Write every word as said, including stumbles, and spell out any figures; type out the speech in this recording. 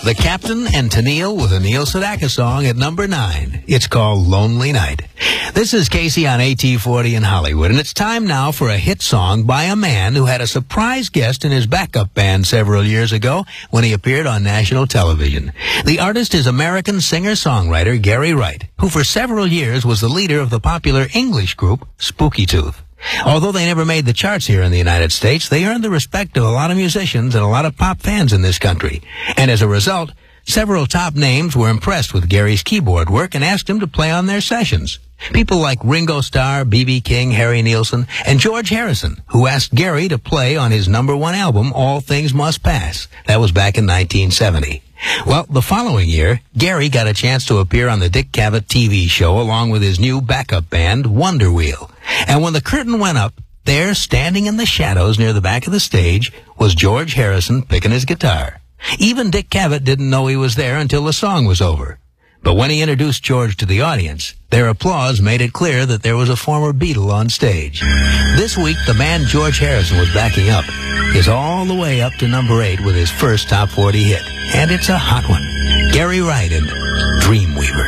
The Captain and Tennille with a Neil Sedaka song at number nine. It's called Lonely Night. This is Casey on A T forty in Hollywood, and it's time now for a hit song by a man who had a surprise guest in his backup band several years ago when he appeared on national television. The artist is American singer-songwriter Gary Wright, who for several years was the leader of the popular English group Spooky Tooth. Although they never made the charts here in the United States, they earned the respect of a lot of musicians and a lot of pop fans in this country. And as a result, several top names were impressed with Gary's keyboard work and asked him to play on their sessions. People like Ringo Starr, B B King, Harry Nilsson, and George Harrison, who asked Gary to play on his number one album, All Things Must Pass. That was back in nineteen seventy. Well, the following year, Gary got a chance to appear on the Dick Cavett T V show along with his new backup band, Wonder Wheel. And when the curtain went up, there, standing in the shadows near the back of the stage, was George Harrison picking his guitar. Even Dick Cavett didn't know he was there until the song was over. But when he introduced George to the audience, their applause made it clear that there was a former Beatle on stage. This week, the band George Harrison was backing up is all the way up to number eight with his first top forty hit. And it's a hot one. Gary Wright and Dreamweaver.